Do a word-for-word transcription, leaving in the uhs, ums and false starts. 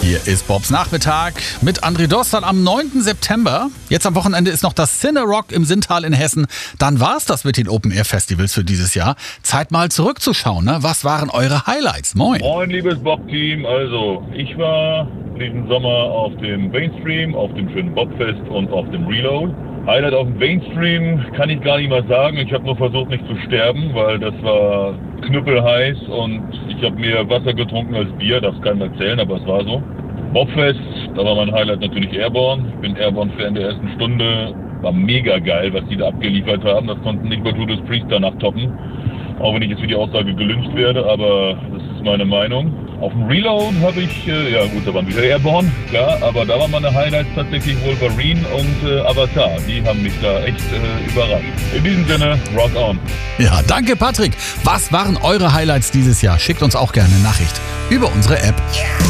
Hier ist Bobs Nachmittag mit André Dostal am neunten September. Jetzt am Wochenende ist noch das Cinerock im Sinntal in Hessen. Dann war's das mit den Open-Air-Festivals für dieses Jahr. Zeit mal zurückzuschauen, ne? Was waren eure Highlights? Moin. Moin, liebes Bob-Team. Also, ich war diesen Sommer auf dem Mainstream, auf dem schönen Bobfest und auf dem Reload. Highlight auf dem Mainstream kann ich gar nicht mal sagen. Ich habe nur versucht, nicht zu sterben, weil das war knüppelheiß und ich habe mehr Wasser getrunken als Bier. Darf es keinem erzählen, aber es war so. Bobfest, da war mein Highlight natürlich Airborne. Ich bin Airborne-Fan der ersten Stunde. War mega geil, was die da abgeliefert haben. Das konnten nicht mal Judas Priest danach toppen. Auch wenn ich jetzt für die Aussage gelyncht werde, aber das ist meine Meinung. Auf dem Reload habe ich, äh, ja gut, da waren wieder Airborne, klar, aber da waren meine Highlights tatsächlich Wolverine und äh, Avatar. Die haben mich da echt äh, überrascht. In diesem Sinne, rock on. Ja, danke Patrick. Was waren eure Highlights dieses Jahr? Schickt uns auch gerne eine Nachricht über unsere App.